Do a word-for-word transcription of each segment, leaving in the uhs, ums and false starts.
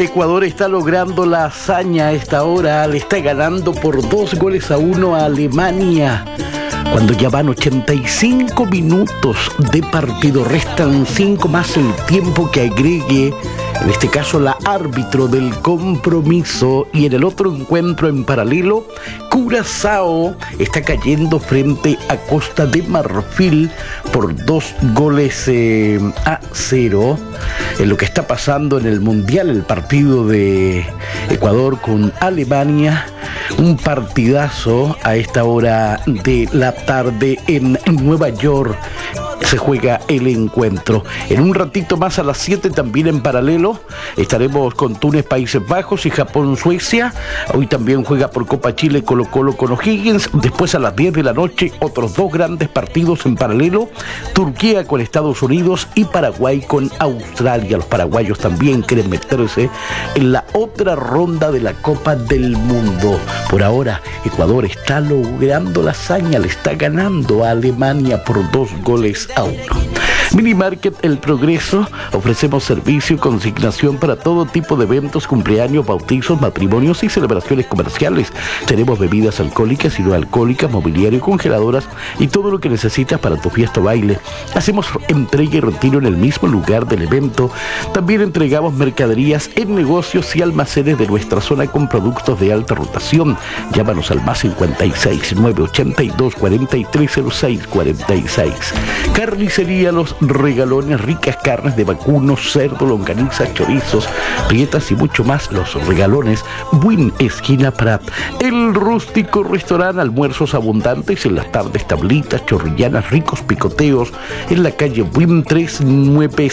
Ecuador está logrando la hazaña a esta hora, le está ganando por dos goles a uno a Alemania. Cuando ya van ochenta y cinco minutos de partido, restan cinco más el tiempo que agregue, en este caso la árbitro del compromiso. Y en el otro encuentro en paralelo, Curazao está cayendo frente a Costa de Marfil por dos goles eh, a cero. En lo que está pasando en el Mundial, el partido de Ecuador con Alemania, un partidazo a esta hora de la tarde en Nueva York. Se juega el encuentro. En un ratito más a las siete también en paralelo estaremos con Túnez, Países Bajos y Japón, Suecia. Hoy también juega por Copa Chile Colo Colo con O'Higgins. Después a las diez de la noche otros dos grandes partidos en paralelo. Turquía con Estados Unidos y Paraguay con Australia. Los paraguayos también quieren meterse en la otra ronda de la Copa del Mundo. Por ahora Ecuador está logrando la hazaña, le está ganando a Alemania por dos goles a uno. Mini Market El Progreso, ofrecemos servicio y consignación para todo tipo de eventos, cumpleaños, bautizos, matrimonios y celebraciones comerciales. Tenemos bebidas alcohólicas y no alcohólicas, mobiliario, congeladoras y todo lo que necesitas para tu fiesta o baile. Hacemos entrega y retiro en el mismo lugar del evento. También entregamos mercaderías en negocios y almacenes de nuestra zona con productos de alta rotación. Llámanos al más cincuenta y seis, nueve ochenta y dos, cuarenta y tres cero seis cuarenta y seis. Carnicería Los Regalones, ricas carnes de vacuno, cerdo, longaniza, chorizos, prietas y mucho más. Los Regalones, Buin, esquina Prat. El Rústico Restaurante, almuerzos abundantes en las tardes, tablitas, chorrillanas, ricos picoteos en la calle Buin trescientos noventa y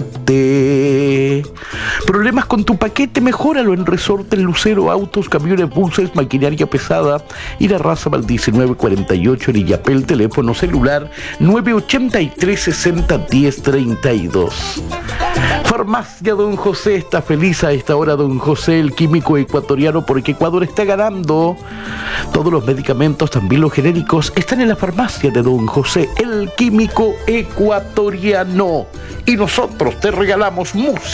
siete. ¿Problemas con tu paquete? Mejóralo en Resorte Lucero, autos, camiones, buses, maquinaria pesada. Ir a Razabal diecinueve cuarenta y ocho en Illapel, teléfono celular nueve ochenta y tres, sesenta, diez, treinta y dos. Farmacia Don José está feliz a esta hora. Don José, el químico ecuatoriano, porque Ecuador está ganando. Todos los medicamentos, también los genéricos, están en la farmacia de Don José, el químico ecuatoriano. Y nosotros te regalamos música.